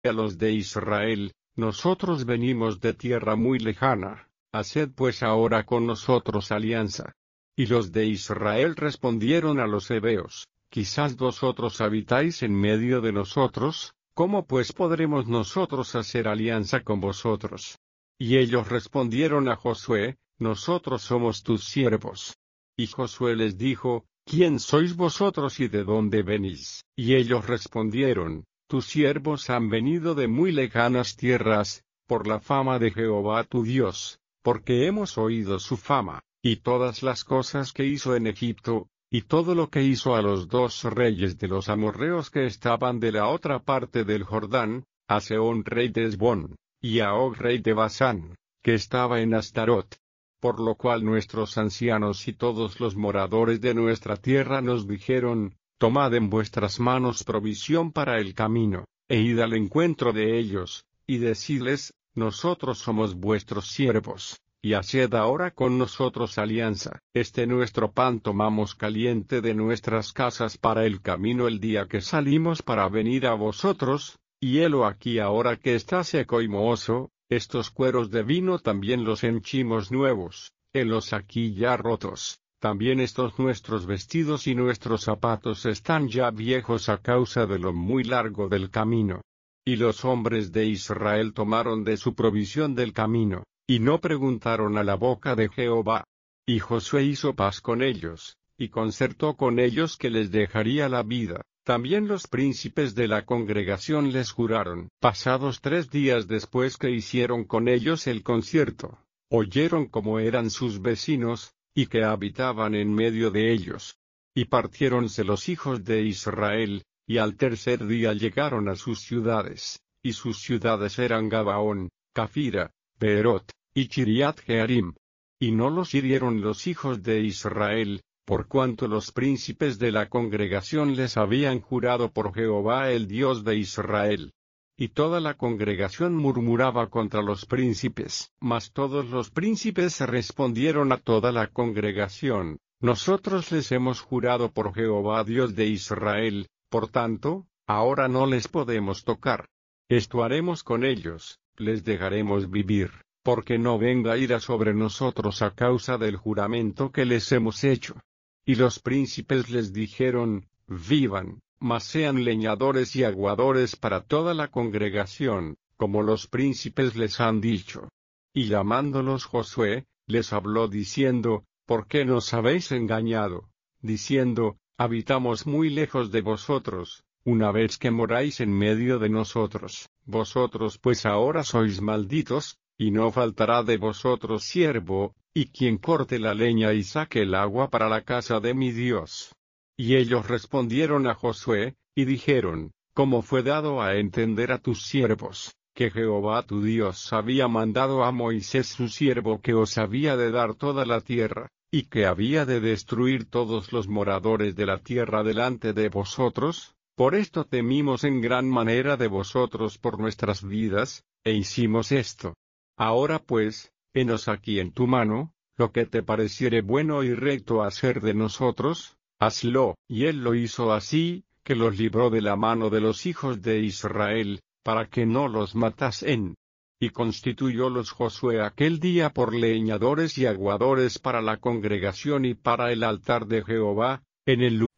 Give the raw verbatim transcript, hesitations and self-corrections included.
a los de Israel: nosotros venimos de tierra muy lejana, haced pues ahora con nosotros alianza. Y los de Israel respondieron a los heveos: quizás vosotros habitáis en medio de nosotros, ¿cómo pues podremos nosotros hacer alianza con vosotros? Y ellos respondieron a Josué: nosotros somos tus siervos. Y Josué les dijo: ¿quién sois vosotros y de dónde venís? Y ellos respondieron: tus siervos han venido de muy lejanas tierras, por la fama de Jehová tu Dios, porque hemos oído su fama, y todas las cosas que hizo en Egipto, y todo lo que hizo a los dos reyes de los amorreos que estaban de la otra parte del Jordán, a Sehón rey de Hesbón, y a Og rey de Basán, que estaba en Astarot. Por lo cual nuestros ancianos y todos los moradores de nuestra tierra nos dijeron: tomad en vuestras manos provisión para el camino, e id al encuentro de ellos, y decidles: nosotros somos vuestros siervos, y haced ahora con nosotros alianza. Este nuestro pan tomamos caliente de nuestras casas para el camino el día que salimos para venir a vosotros, y helo aquí ahora que está seco y mohoso. Estos cueros de vino también los henchimos nuevos, helos aquí ya rotos. También estos nuestros vestidos y nuestros zapatos están ya viejos a causa de lo muy largo del camino. Y los hombres de Israel tomaron de su provisión del camino, y no preguntaron a la boca de Jehová. Y Josué hizo paz con ellos, y concertó con ellos que les dejaría la vida. También los príncipes de la congregación les juraron. Pasados tres días después que hicieron con ellos el concierto, oyeron cómo eran sus vecinos, y que habitaban en medio de ellos. Y partiéronse los hijos de Israel, y al tercer día llegaron a sus ciudades, y sus ciudades eran Gabaón, Cafira, Beerot, y Chiriat Jearim. Y no los hirieron los hijos de Israel, por cuanto los príncipes de la congregación les habían jurado por Jehová el Dios de Israel. Y toda la congregación murmuraba contra los príncipes. Mas todos los príncipes respondieron a toda la congregación: nosotros les hemos jurado por Jehová Dios de Israel, por tanto, ahora no les podemos tocar. Esto haremos con ellos: les dejaremos vivir, porque no venga ira sobre nosotros a causa del juramento que les hemos hecho. Y los príncipes les dijeron: vivan, mas sean leñadores y aguadores para toda la congregación, como los príncipes les han dicho. Y llamándolos Josué, les habló diciendo: ¿por qué nos habéis engañado? Diciendo: habitamos muy lejos de vosotros, una vez que moráis en medio de nosotros. Vosotros pues ahora sois malditos, y no faltará de vosotros siervo, y quien corte la leña y saque el agua para la casa de mi Dios. Y ellos respondieron a Josué, y dijeron: como fue dado a entender a tus siervos, que Jehová tu Dios había mandado a Moisés su siervo que os había de dar toda la tierra, y que había de destruir todos los moradores de la tierra delante de vosotros, por esto temimos en gran manera de vosotros por nuestras vidas, e hicimos esto. Ahora pues, henos aquí en tu mano, lo que te pareciere bueno y recto hacer de nosotros, hazlo. Y él lo hizo así, que los libró de la mano de los hijos de Israel, para que no los matasen. Y constituyólos Josué aquel día por leñadores y aguadores para la congregación y para el altar de Jehová, en el lugar